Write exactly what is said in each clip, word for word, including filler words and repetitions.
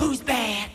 Who's bad?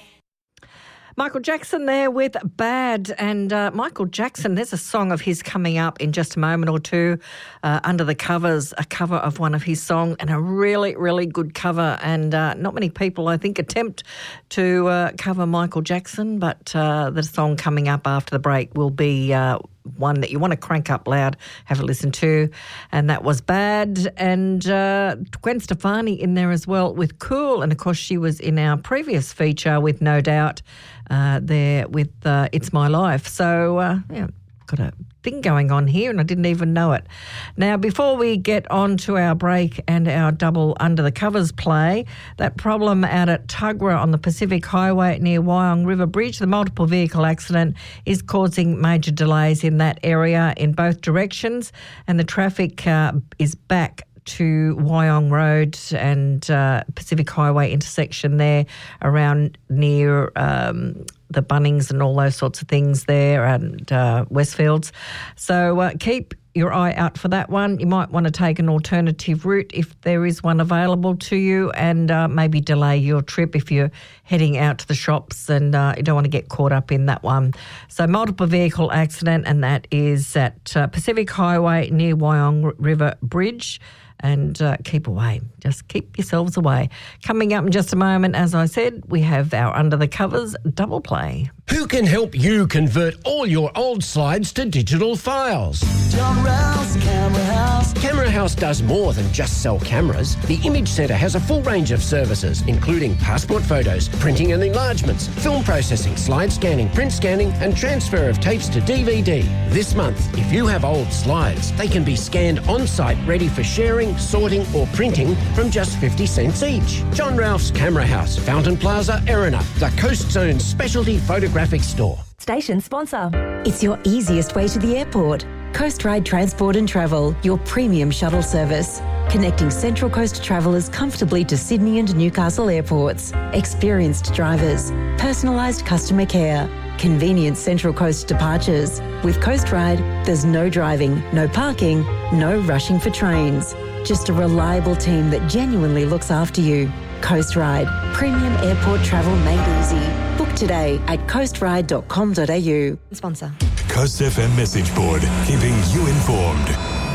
Michael Jackson there with Bad. And uh, Michael Jackson, there's a song of his coming up in just a moment or two, uh, Under the Covers, a cover of one of his songs, and a really, really good cover. And uh, not many people, I think, attempt to uh, cover Michael Jackson, but uh, the song coming up after the break will be uh, one that you want to crank up loud, have a listen to. And that was Bad. And uh, Gwen Stefani in there as well with Cool. And, of course, she was in our previous feature with No Doubt uh, there with uh, It's My Life. So, uh, yeah, got a thing going on here and I didn't even know it. Now, before we get on to our break and our double Under the Covers play, that problem out at Tuggerah on the Pacific Highway near Wyong River Bridge, the multiple vehicle accident is causing major delays in that area in both directions, and the traffic uh, is back to Wyong Road and uh, Pacific Highway intersection there around near um, the Bunnings and all those sorts of things there and uh, Westfields. So uh, keep your eye out for that one. You might want to take an alternative route if there is one available to you, and uh, maybe delay your trip if you're heading out to the shops and uh, you don't want to get caught up in that one. So multiple vehicle accident, and that is at uh, Pacific Highway near Wyong River Bridge. And uh, keep away. Just keep yourselves away. Coming up in just a moment, as I said, we have our Under the Covers double play. Who can help you convert all your old slides to digital files? John Rouse, Camera House. Camera House does more than just sell cameras. The Image Centre has a full range of services, including passport photos, printing and enlargements, film processing, slide scanning, print scanning, and transfer of tapes to D V D. This month, if you have old slides, they can be scanned on-site, ready for sharing, sorting or printing from just fifty cents each. John Ralph's Camera House, Fountain Plaza, Erina, the Coast Zone's specialty photographic store. Station sponsor. It's your easiest way to the airport. Coast Ride Transport and Travel, your premium shuttle service. Connecting Central Coast travellers comfortably to Sydney and Newcastle airports. Experienced drivers. Personalised customer care. Convenient Central Coast departures. With Coast Ride, there's no driving, no parking, no rushing for trains. Just a reliable team that genuinely looks after you. Coast Ride. Premium airport travel made easy. Book today at coast ride dot com dot a u. Sponsor. Coast F M message board, keeping you informed.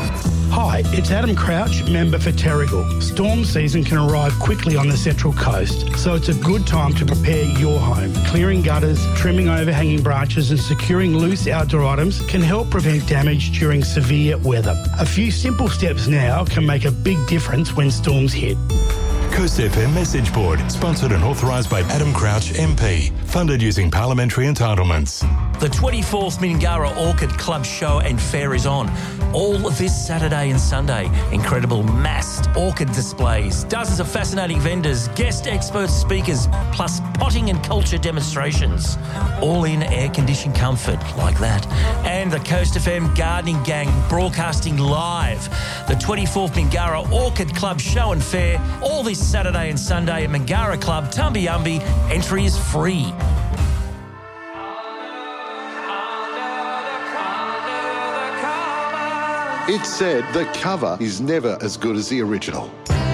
Hi, it's Adam Crouch, member for Terrigal. Storm season can arrive quickly on the Central Coast, so it's a good time to prepare your home. Clearing gutters, trimming overhanging branches and securing loose outdoor items can help prevent damage during severe weather. A few simple steps now can make a big difference when storms hit. Coast F M message board, sponsored and authorised by Adam Crouch M P, funded using parliamentary entitlements. The twenty-fourth Mingara Orchid Club Show and Fair is on. All this Saturday and Sunday. Incredible massed orchid displays, dozens of fascinating vendors, guest expert speakers, plus potting and culture demonstrations. All in air-conditioned comfort like that. And the Coast F M Gardening Gang broadcasting live. The twenty-fourth Mingara Orchid Club Show and Fair. All this Saturday and Sunday at Mingara Club, Tumbiumbi. Entry is free. It's said the cover is never as good as the original.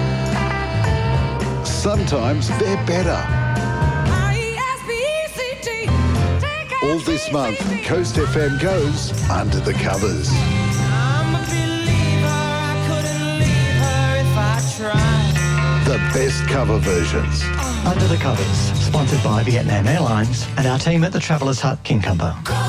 Sometimes they're better. All this month, Coast F M goes Under the Covers. I'm a believer, I couldn't leave her if I tried. The best cover versions. Under the Covers, sponsored by Vietnam Airlines and our team at the Travellers Hut, Kincumber.